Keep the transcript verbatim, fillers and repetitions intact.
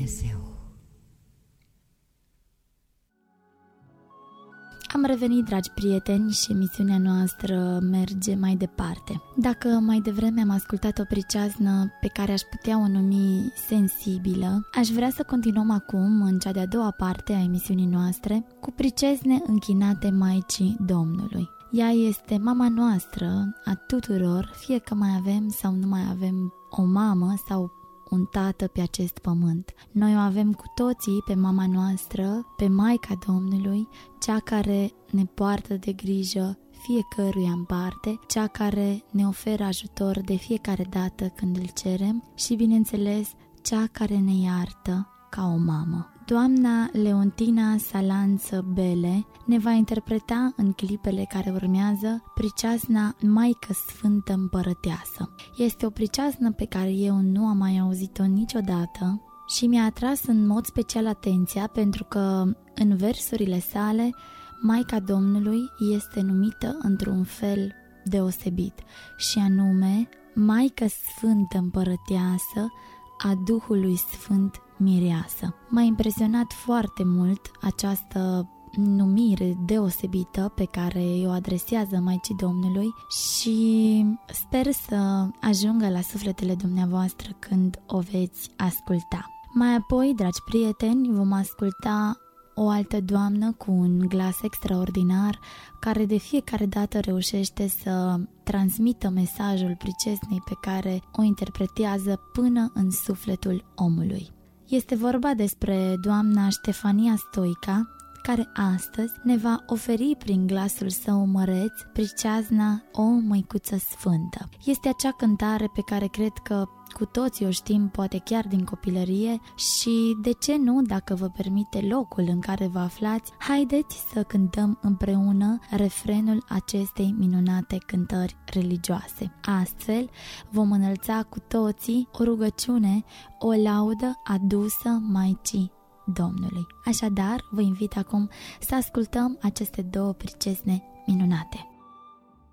Dumnezeu. Am revenit, dragi prieteni, și emisiunea noastră merge mai departe. Dacă mai devreme am ascultat o priceaznă pe care aș putea o numi sensibilă, aș vrea să continuăm acum, în cea de-a doua parte a emisiunii noastre, cu pricezne închinate Maicii Domnului. Ea este mama noastră, a tuturor, fie că mai avem sau nu mai avem o mamă sau un tată pe acest pământ. Noi o avem cu toții pe mama noastră, pe Maica Domnului, cea care ne poartă de grijă fiecăruia în parte, cea care ne oferă ajutor de fiecare dată când îl cerem și, bineînțeles, cea care ne iartă ca o mamă. Doamna Leontina Salanță Bele ne va interpreta în clipele care urmează priceazna Maică Sfântă Împărăteasă. Este o priceaznă pe care eu nu am mai auzit-o niciodată și mi-a atras în mod special atenția pentru că în versurile sale Maica Domnului este numită într-un fel deosebit, și anume Maică Sfântă Împărăteasă a Duhului Sfânt Mireasă. M-a impresionat foarte mult această numire deosebită pe care o adresează Maicii Domnului și sper să ajungă la sufletele dumneavoastră când o veți asculta. Mai apoi, dragi prieteni, vom asculta o altă doamnă cu un glas extraordinar, care de fiecare dată reușește să transmită mesajul pricesnei pe care o interpretează până în sufletul omului. Este vorba despre doamna Ștefania Stoica, care astăzi ne va oferi prin glasul său măreț priceazna O Măicuță Sfântă. Este acea cântare pe care cred că cu toții o știm, poate chiar din copilărie, și de ce nu, dacă vă permite locul în care vă aflați, haideți să cântăm împreună refrenul acestei minunate cântări religioase. Astfel vom înălța cu toții o rugăciune, o laudă adusă Maicii Domnului. Așadar, vă invit acum să ascultăm aceste două pricesne minunate.